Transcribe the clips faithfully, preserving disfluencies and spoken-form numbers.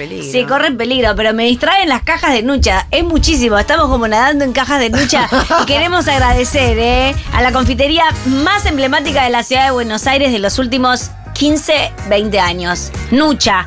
peligro. Sí, corren peligro, pero me distraen las cajas de Nucha. Es muchísimo. Estamos como nadando en cajas de Nucha. Y queremos agradecer ¿eh? a la confitería más emblemática de la ciudad de Buenos Aires de los últimos quince, veinte años. Nucha.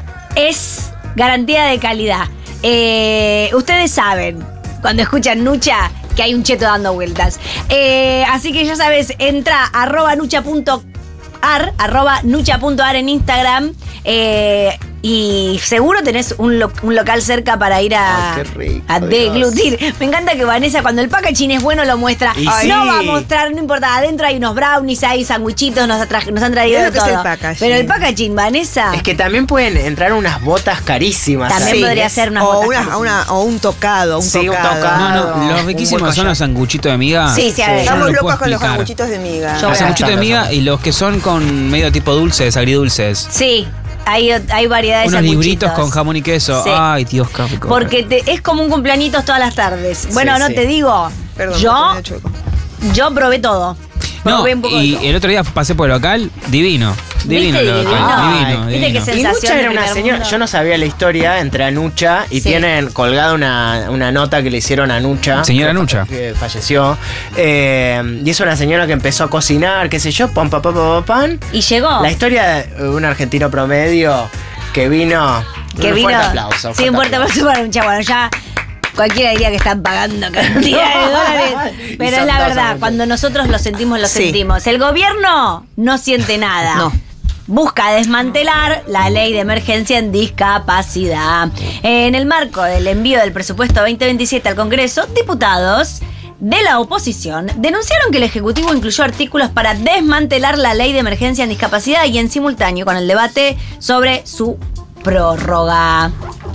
Es garantía de calidad. Eh, ustedes saben, cuando escuchan Nucha, que hay un cheto dando vueltas. Eh, así que ya sabes, entra a arroba nucha punto ar, arroba nucha punto ar en Instagram. Eh, y seguro tenés un, lo, un local cerca para ir a, Ay, qué rico, a deglutir. Me encanta que Vanessa, cuando el packaging es bueno, lo muestra. Y no sí. va a mostrar, no importa. Adentro hay unos brownies, hay sandwichitos, nos, atra- nos han traído Mira de lo que es todo. el packaging. Pero el packaging, Vanessa. Es que también pueden entrar unas botas carísimas. También ahí. podría ser unas o, botas una, carísimas. una, o un tocado, un Sí, un tocado. tocado. No, no, los un riquísimos buen son collar. los sanguchitos de miga. Sí, sí, Yo a ver. no Estamos lo puedo locos con los explicar. sanguchitos de miga. Yo Los voy a- sanguchitos de miga y los que son con medio tipo dulces, agridulces. Sí, hay, hay variedades de Unos sanguchitos. libritos con jamón y queso. Sí. Ay, Dios, qué rico. Porque te- es como un cumpleañitos todas las tardes. Bueno, Sí, no sí. te digo. Perdón, yo, me chueco. yo probé todo. No, Probé un poco de y todo. el otro día pasé por el local, divino. Divino ¿Viste? el local, Divino. divino, ¿Viste divino. que Y sensación Nucha de era una primer señora, mundo? yo no sabía la historia, entré a Nucha y Sí. tienen colgada una, una nota que le hicieron a Nucha. Señora que, Nucha. Que falleció. Eh, y es una señora que empezó a cocinar, qué sé yo, pam, pam, pam, pam, pam. Y llegó. La historia de un argentino promedio que vino. que un vino. fuerte aplauso. Sí, un fuerte aplauso para Nucha. Bueno, ya cualquiera diría que están pagando cantidad de dólares. Y Pero son es la dos verdad, sanguchitos. cuando nosotros lo sentimos, lo Sí. sentimos. El gobierno no siente nada. No. Busca desmantelar la ley de emergencia en discapacidad. En el marco del envío del presupuesto veinte veintisiete al Congreso, diputados de la oposición denunciaron que el Ejecutivo incluyó artículos para desmantelar la ley de emergencia en discapacidad y en simultáneo con el debate sobre su prórroga.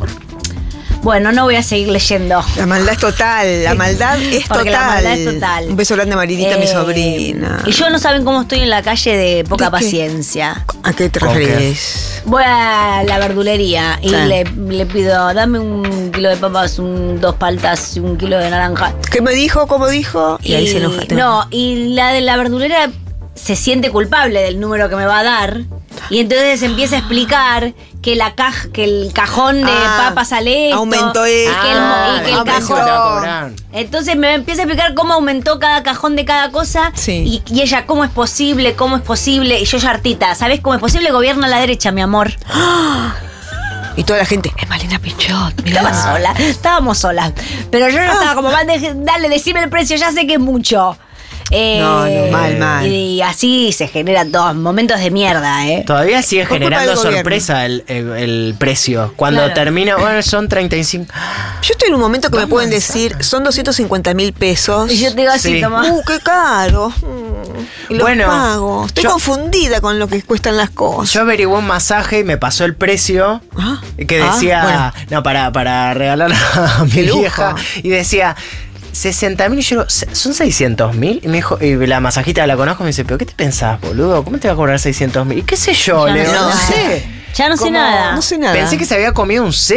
Bueno, no voy a seguir leyendo. La maldad es total, la maldad es Porque total. la maldad es total. Un beso grande a Marinita, mi Eh, sobrina. Y yo no saben cómo estoy en la calle de poca ¿De qué? paciencia. ¿A qué te ¿Con qué? referís? Voy a la verdulería y Sí. le, le pido, dame un kilo de papas, un, dos paltas y un kilo de naranja. ¿Qué me dijo? ¿Cómo dijo? Y, ahí se enoja. No, y la de la verdulera se siente culpable del número que me va a dar. Y entonces empieza a explicar que la caja, que el cajón de Ah, papas sale esto, aumentó y esto, que el, mo- y que el aumentó. cajón. Te va a cobrar. Entonces me empieza a explicar cómo aumentó cada cajón de cada cosa. Sí. Y, y ella, ¿cómo es posible? ¿Cómo es posible? Y yo ya hartita, ¿sabes cómo es posible? Gobierna a la derecha, mi amor. Y toda la gente, es Malena Pichot, mirá. Estaba sola, estábamos solas. Pero yo no estaba como, "Va, deje- dale, decime el precio, ya sé que es mucho. Eh, No, no, mal, mal. Y así se generan todos momentos de mierda, ¿eh? Todavía sigue Por culpa generando del gobierno. sorpresa el, el- el precio. Cuando Claro. termina, bueno, son treinta y cinco. Yo estoy en un momento que me Vamos pueden a decir, son doscientos cincuenta mil pesos. Y yo te digo así, Sí. toma. Uh, qué caro. Mm, y lo Bueno, pago. Estoy yo- confundida con lo que cuestan las cosas. Yo averigué un masaje y me pasó el precio Ah, que ah, decía, bueno. no, para, para regalar a mi Qué lujo. vieja. Y decía sesenta mil y yo digo, ¿son seiscientos mil? Y me dijo, y la masajista la conozco, me dice, ¿pero qué te pensás, boludo? ¿Cómo te va a cobrar seiscientos mil? Y qué sé yo, Ya le digo, no no sé sé. nada. Ya no sé Como- nada. No sé nada. Pensé que se había comido un